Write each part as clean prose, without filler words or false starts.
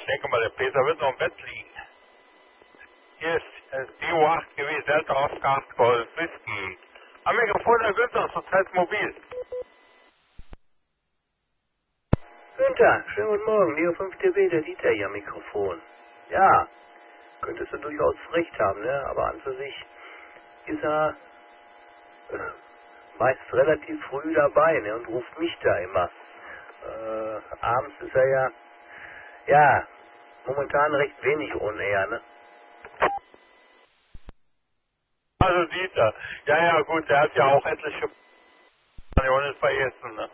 denke mal, der Peter wird noch im Bett liegen. Hier ist DO 8 GW Delta Oscar 8 Golf Whisky. Am Mikrofon Herr Günther, zurzeit mobil. Günther, schönen guten Morgen, Neo 5 DB, der Dieter hier am Mikrofon. Ja, könntest du durchaus recht haben, ne? Aber an für sich ist er meist relativ früh dabei, ne? Und ruft mich da immer. Abends ist er ja, momentan recht wenig on air, ne? Also Dieter, ja gut, der hat ja auch etliche Millionen vergessen, ne?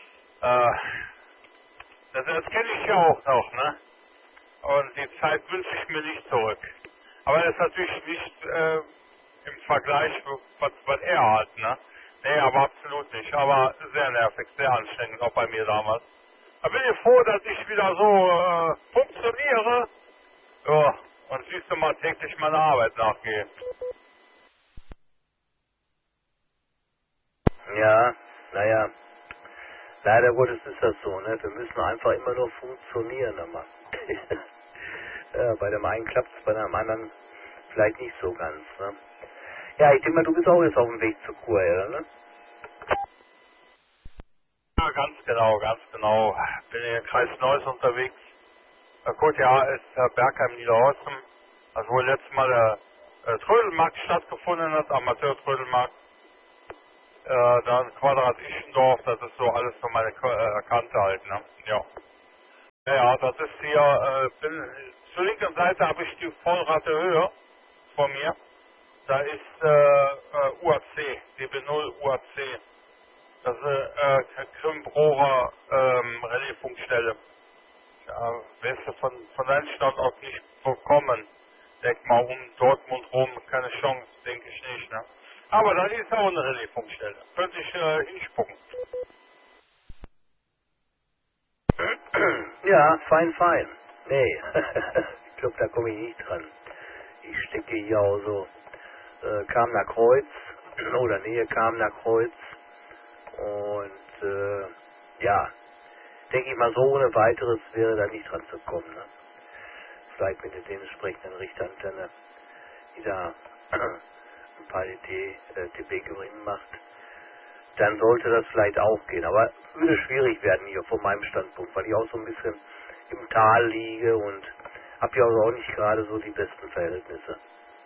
Das kenne ich ja auch noch, ne? Und die Zeit wünsche ich mir nicht zurück. Aber das ist natürlich nicht im Vergleich, was er hat, ne? Nee, aber absolut nicht. Aber sehr nervig, sehr anstrengend, auch bei mir damals. Da bin ich froh, dass ich wieder so funktioniere. Ja, und siehst du mal täglich meiner Arbeit nachgehe. Ja, naja, leider Gottes ist das so, ne? Wir müssen einfach immer nur funktionieren, aber ja, bei dem einen klappt es, bei dem anderen vielleicht nicht so ganz, ne? Ja, ich denke mal, du bist auch jetzt auf dem Weg zur Kur, ne? Ja, ganz genau. Bin in den Kreis Neuss unterwegs. Gut, ja, ist Bergheim Niederhausen. Also wo letztes Mal der Trödelmarkt stattgefunden hat, Amateur-Trödelmarkt. Dann Quadrat Ischendorf, das ist so alles so meine Kante halt, ne? Ja. Ja, das ist hier, zur linken Seite habe ich die Vollrate Höhe vor mir. Da ist UAC, DB0 UAC. Das ist Krimbrorer Relaisfunkstelle. Ja, wirst du von deinem Standort nicht bekommen. Denk mal um Dortmund rum, keine Chance, denke ich nicht, ne? Aber da ist auch eine Relaisfunkstelle. Könnte ich hinspucken. Ja, fein. Nee, ich glaube, da komme ich nicht dran. Ich stecke hier auch so Kamener Kreuz oder Nähe Kamener Kreuz und ja, denke ich mal, so ohne weiteres wäre da nicht dran zu kommen. Ne? Vielleicht mit der dementsprechenden Richtantenne, die da ein paar dB-Gewinn macht, dann sollte das vielleicht auch gehen. Aber würde schwierig werden hier von meinem Standpunkt, weil ich auch so ein bisschen im Tal liege und habe ja auch nicht gerade so die besten Verhältnisse.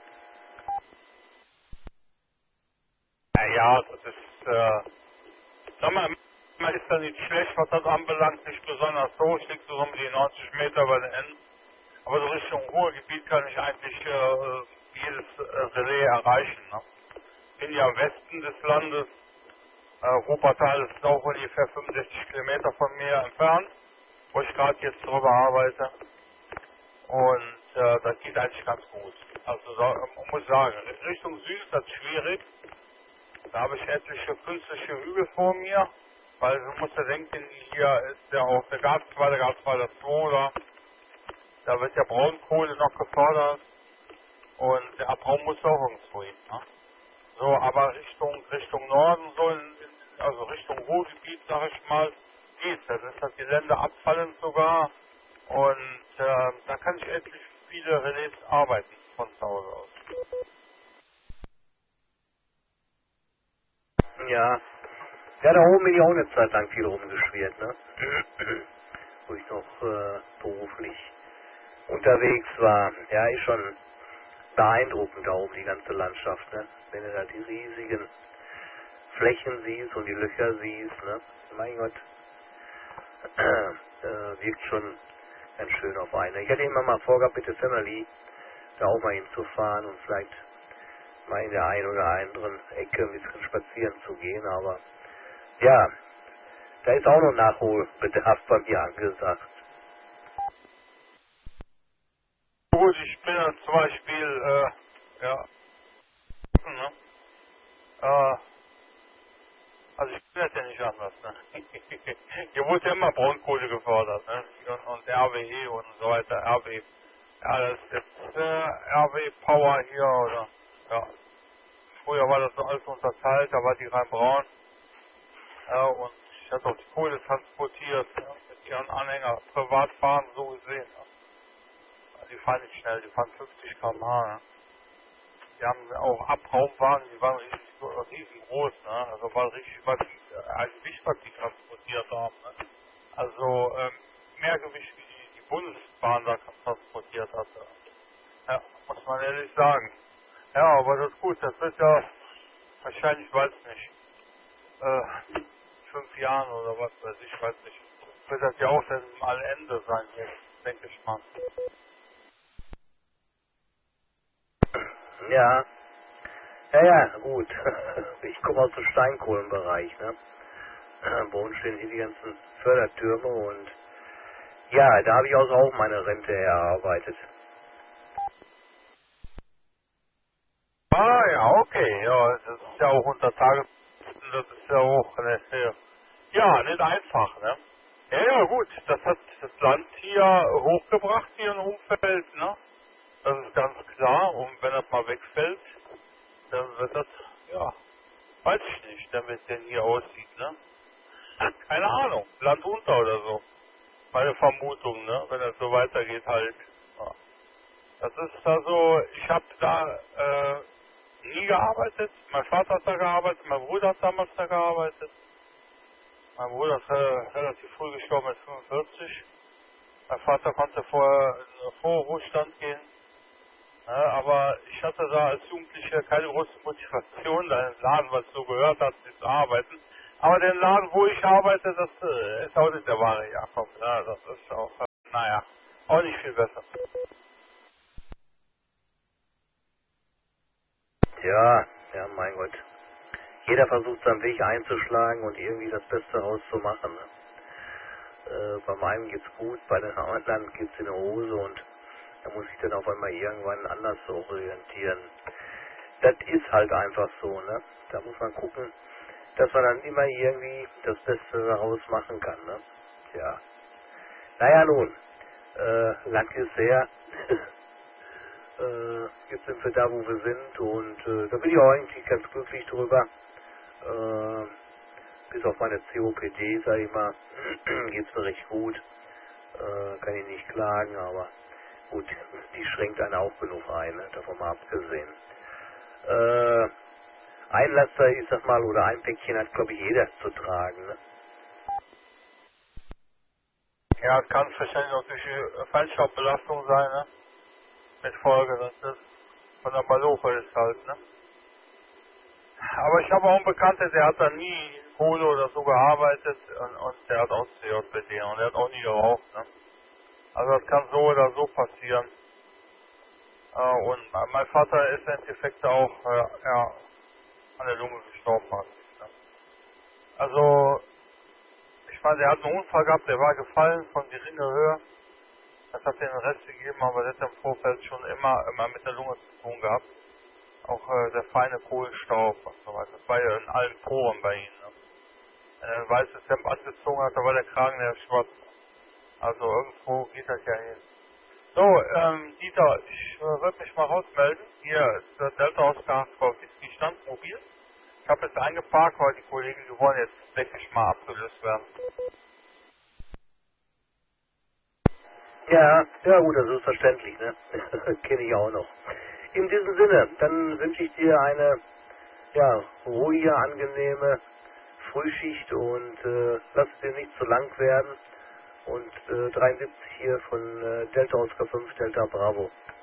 Ja, das ist, sag mal ist da nicht schlecht, was das anbelangt, nicht besonders hoch, ich liege so um die 90 Meter bei den Enden. Aber so Richtung Ruhrgebiet kann ich eigentlich jedes Relais erreichen. Ne? Bin ja im Westen des Landes. Wuppertal ist auch ungefähr 65 Kilometer von mir entfernt, wo ich gerade jetzt drüber arbeite. Und das geht eigentlich ganz gut. Also man muss sagen, Richtung Süden ist das schwierig. Da habe ich etliche künstliche Hügel vor mir, weil du musst ja denken, hier ist ja auch der Gasweiler 2 da. Da wird ja Braunkohle noch gefordert und der Abraum muss auch irgendwo hin. Ne? So, aber Richtung Norden, so also Richtung Ruhrgebiet, sag ich mal, geht's. Das ist das Gelände abfallend sogar und da kann ich endlich viele Relais arbeiten von zu Hause aus. Ja, da oben bin ich auch eine Zeit lang viel rumgeschwirrt, ne? Wo ich noch beruflich unterwegs war. Ja, ist schon beeindruckend da oben die ganze Landschaft, ne? Wenn du da die riesigen Flächen siehst und die Löcher siehst, ne? Mein Gott, wirkt schon ganz schön auf einen. Ich hatte immer mal vorgehabt, mit der Family da auch mal hinzufahren und vielleicht mal in der einen oder anderen Ecke ein bisschen spazieren zu gehen, aber ja, da ist auch noch Nachholbedarf bei mir angesagt. Gut, ich bin ja zum Beispiel, ja, ne? Also ich bin jetzt ja nicht anders, ne? Hier wurde ja immer Braunkohle gefordert, ne? Und RWE und so weiter, RW. Ja, das ist jetzt RW Power hier, oder? Ja. Früher war das so alles unterteilt, da war die rein braun. Und ich hatte auch die Kohle transportiert, ne? Mit ihren Anhänger privat fahren, so gesehen. Ne? die fahren nicht schnell, die fahren 50 km/h. Ne? Die haben auch Abraumwagen, die waren riesengroß, ne? Also war richtig was, ein Gewicht, was die transportiert haben. Ne? Also mehr Gewicht wie die Bundesbahn da transportiert hat. Ja, muss man ehrlich sagen. Ja, aber das ist gut, das wird ja wahrscheinlich, weiß nicht, 5 Jahren oder was weiß ich, weiß nicht. Wird das ja auch dann mal Ende sein, denke ich mal. Ja, ja, ja, gut. Ich komme aus dem Steinkohlenbereich, ne? Bei uns stehen hier die ganzen Fördertürme und ja, da habe ich also auch meine Rente erarbeitet. Ah ja, okay, ja, das ist ja auch unter Tages, das ist ja auch, ja, nicht einfach, ne? Ja, ja, gut, das hat das Land hier hochgebracht, hier im Umfeld, ne? Das ist ganz klar, und wenn das mal wegfällt, dann wird das, ja, weiß ich nicht, dann wird denn hier aussieht, ne? Keine Ahnung, Land unter oder so. Meine Vermutung, ne? Wenn das so weitergeht halt. Ja. Das ist also, ich habe da nie gearbeitet. Mein Vater hat da gearbeitet, mein Bruder hat damals da gearbeitet. Mein Bruder ist relativ früh gestorben mit 45. Mein Vater konnte vorher in den Vorruhestand gehen. Ja, aber ich hatte da als Jugendlicher keine große Motivation, da in den Laden, was so gehört hat, zu arbeiten. Aber den Laden, wo ich arbeite, das ist auch nicht der wahre Jakob. Ja, das ist auch, naja, auch nicht viel besser. Ja, ja, mein Gott. Jeder versucht seinen Weg einzuschlagen und irgendwie das Beste rauszumachen. Ne? Beim einen geht's gut, bei den anderen geht's in die Hose und da muss ich dann auf einmal irgendwann anders orientieren. Das ist halt einfach so, ne? Da muss man gucken, dass man dann immer irgendwie das Beste daraus machen kann, ne? Tja. Naja nun, lang ist her. Jetzt sind wir da, wo wir sind und da bin ich auch eigentlich ganz glücklich drüber. Äh, bis auf meine COPD, sag ich mal, geht's mir recht gut. Kann ich nicht klagen, aber gut, die schränkt einen auch genug ein, ne? Davon mal abgesehen. Ein Laster, ich sag mal, oder ein Päckchen hat, glaube ich, jeder zu tragen, ne? Ja, es kann wahrscheinlich auch durch die Feinstaubbelastung sein, ne? Mit Folge, das ist von der Maloche ist halt, ne? Aber ich habe auch einen Bekannten, der hat da nie in Kohle oder so gearbeitet und der hat auch COPD und der hat auch nie geraucht, ne? Also das kann so oder so passieren. Und mein Vater ist im Endeffekt auch ja, an der Lunge gestorben. Ne? Also, ich meine, der hat einen Unfall gehabt, der war gefallen von geringer Höhe. Das hat den Rest gegeben, aber der hat im Vorfeld schon immer mit der Lunge zu tun gehabt. Auch der feine Kohlenstaub und so weiter. Das war ja in allen Poren bei ihm. Ne? Wenn er ein weißes Hemd angezogen hat, da war der Kragen ja schwarz. Also irgendwo geht das ja hin. So, Dieter, ich würde mich mal rausmelden. Hier ist der Delta-Ausgang Frau Whisky Stand mobil. Ich habe jetzt eingeparkt, weil die Kollegen, die wollen jetzt, denke ich mal, abgelöst werden. Ja, ja gut, das ist verständlich, ne? Kenne ich auch noch. In diesem Sinne, dann wünsche ich dir eine, ja, ruhige, angenehme Frühschicht und lass es dir nicht zu lang werden. Und 73 hier von Delta Oscar 5, Delta Bravo.